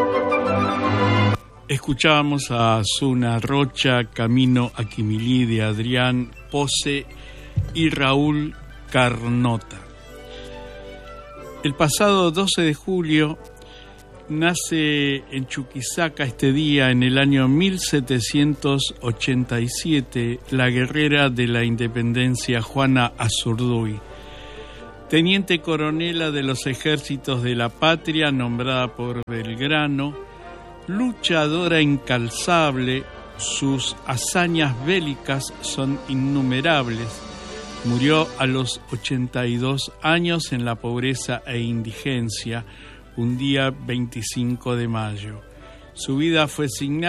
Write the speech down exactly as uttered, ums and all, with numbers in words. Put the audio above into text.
Escuchábamos a Zuna Rocha, Camino a Quimilí de Adrián Pose y Raúl Carnota. El pasado doce de julio nace en Chuquisaca este día, en el año mil setecientos ochenta y siete, la guerrera de la independencia Juana Azurduy, teniente coronela de los ejércitos de la patria, nombrada por Belgrano, luchadora incansable. Sus hazañas bélicas son innumerables. Murió a los ochenta y dos años en la pobreza e indigencia, un día veinticinco de mayo. Su vida fue signada